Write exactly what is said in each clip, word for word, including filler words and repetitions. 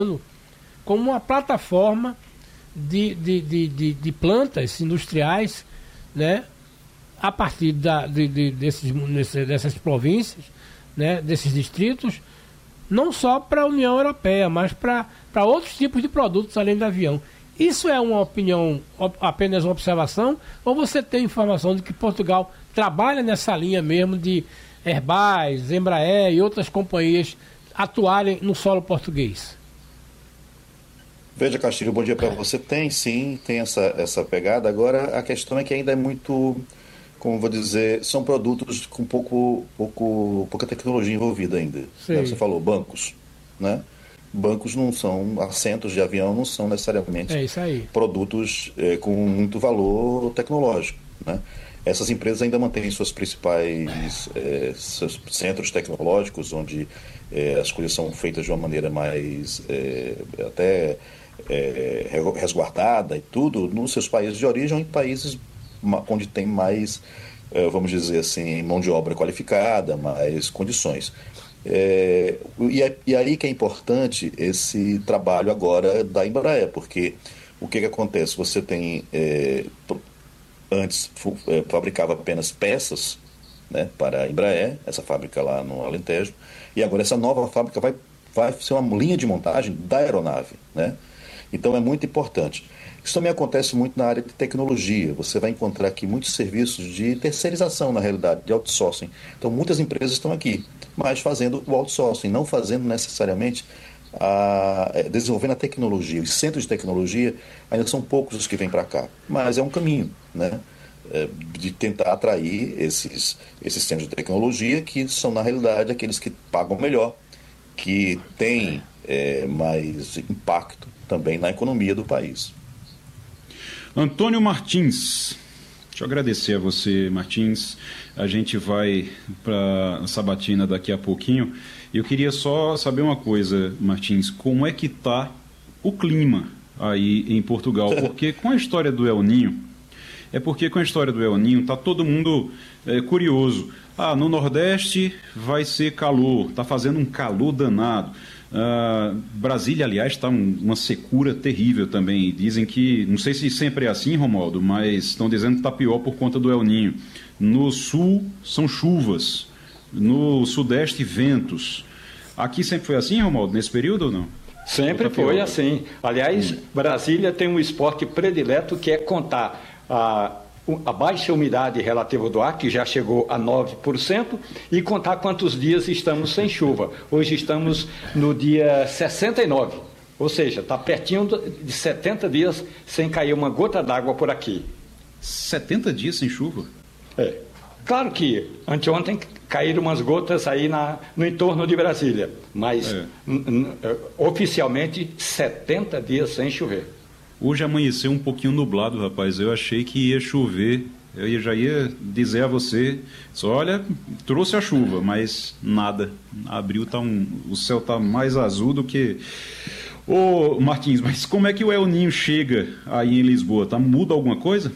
como uma plataforma de, de, de, de, de plantas industriais, né, a partir da, de, de, desses, dessas províncias, né, desses distritos, não só para a União Europeia, mas para outros tipos de produtos além do avião. Isso é uma opinião, apenas uma observação, ou você tem informação de que Portugal trabalha nessa linha mesmo de Airbus, Embraer e outras companhias atuarem no solo português? Veja, Castilho, bom dia para você. Tem sim, tem essa, essa pegada. Agora, a questão é que ainda é muito, como vou dizer, são produtos com pouco, pouco, pouca tecnologia envolvida ainda. Né? Você falou bancos, né? Bancos não são, assentos de avião não são necessariamente é isso aí. produtos é, com muito valor tecnológico, né? Essas empresas ainda mantêm suas principais é, seus centros tecnológicos, onde é, as coisas são feitas de uma maneira mais é, até é, resguardada e tudo, nos seus países de origem ou em países onde tem mais, é, vamos dizer assim, mão de obra qualificada, mais condições. É, e, é, e aí que é importante esse trabalho agora da Embraer, porque o que, que acontece? Você tem, é, antes é, fabricava apenas peças, né, para a Embraer, essa fábrica lá no Alentejo, e agora essa nova fábrica vai, vai ser uma linha de montagem da aeronave, né? Então é muito importante. Isso também acontece muito na área de tecnologia. Você vai encontrar aqui muitos serviços de terceirização, na realidade, de outsourcing. Então, muitas empresas estão aqui, mas fazendo o outsourcing, não fazendo necessariamente, a, desenvolvendo a tecnologia. Os centros de tecnologia ainda são poucos os que vêm para cá, mas é um caminho, né? É, de tentar atrair esses, esses centros de tecnologia, que são, na realidade, aqueles que pagam melhor, que têm é, mais impacto também na economia do país. Antônio Martins, deixa eu agradecer a você, Martins. A gente vai para a sabatina daqui a pouquinho. Eu queria só saber uma coisa, Martins, como é que está o clima aí em Portugal? Porque com a história do El Ninho, é porque com a história do El Ninho está todo mundo é, curioso. Ah, no Nordeste vai ser calor, está fazendo um calor danado. Uh, Brasília, aliás, está um, uma secura terrível também. E dizem que, não sei se sempre é assim, Romualdo, mas estão dizendo que está pior por conta do El Ninho. No sul são chuvas, no sudeste ventos. Aqui sempre foi assim, Romualdo, nesse período ou não? Sempre ou tá foi assim. Aliás, hum. Brasília tem um esporte predileto que é contar a a baixa umidade relativa do ar, que já chegou a nove por cento, e contar quantos dias estamos sem chuva. Hoje estamos no dia sessenta e nove, ou seja, está pertinho de setenta dias sem cair uma gota d'água por aqui. setenta dias sem chuva? É. Claro que anteontem caíram umas gotas aí na, no entorno de Brasília, mas é. n- n- oficialmente setenta dias sem chover. Hoje amanheceu um pouquinho nublado, rapaz. Eu achei que ia chover. Eu já ia dizer a você, só olha, trouxe a chuva, mas nada. Abril tá um, o céu tá mais azul do que... Ô, Martins, mas como é que o El Ninho chega aí em Lisboa? Tá, muda alguma coisa?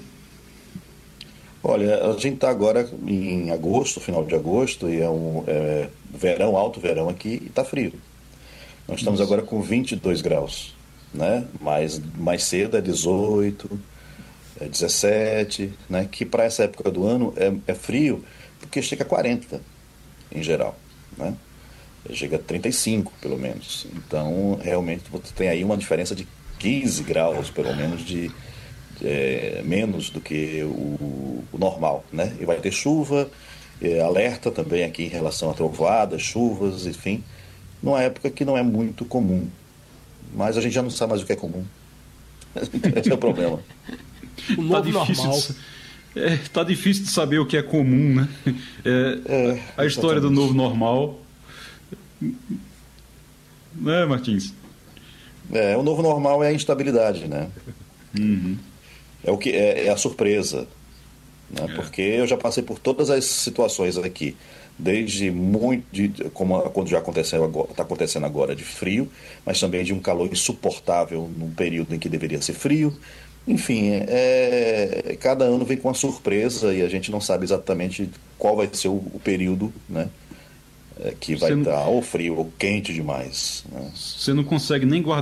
Olha, a gente está agora em agosto, final de agosto, e é um é, verão, alto verão aqui, e está frio. Nós estamos Isso. agora com vinte e dois graus. Né? Mais, mais cedo é dezoito, é dezessete, né? Que para essa época do ano é, é frio, porque chega a quarenta em geral, né? Chega a trinta e cinco pelo menos. Então realmente você tem aí uma diferença de quinze graus pelo menos de, de é, menos do que o, o normal, né? E vai ter chuva, é, alerta também aqui em relação a trovoadas, chuvas, enfim, numa época que não é muito comum. Mas a gente já não sabe mais o que é comum. Esse é o problema. O novo tá normal. Está é, tá difícil de saber o que é comum, né? É, é, a história do novo normal. Né, Martins? É, o novo normal é a instabilidade, né? Uhum. É, o que, é, é a surpresa. Né? É. Porque eu já passei por todas as situações aqui. Desde muito, de, como quando já aconteceu agora, está acontecendo agora, de frio, mas também de um calor insuportável num período em que deveria ser frio. Enfim, é, cada ano vem com uma surpresa e a gente não sabe exatamente qual vai ser o, o período, né, é, que vai estar ou frio ou quente demais. Né? Você não consegue nem guardar